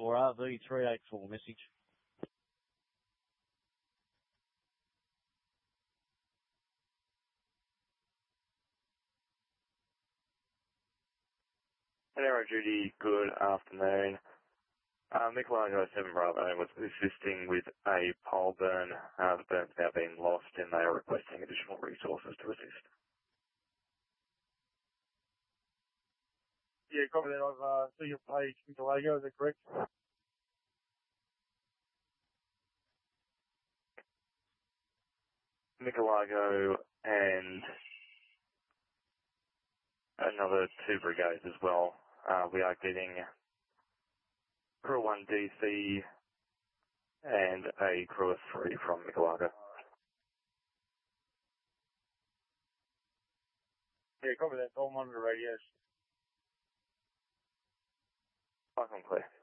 for RV384 message. Aero Judy, good afternoon. Nicolago 7 Bravo was assisting with a pole burn. The burn's now been lost and they are requesting additional resources to assist. Yeah, copy that. I've seen your page, Nicolago, is that correct? Nicolago and another 2 brigades as well. We are getting crew 1 DC and a crew of 3 from Nicolago. Yeah, copy that. All monitor radios. I'm clear.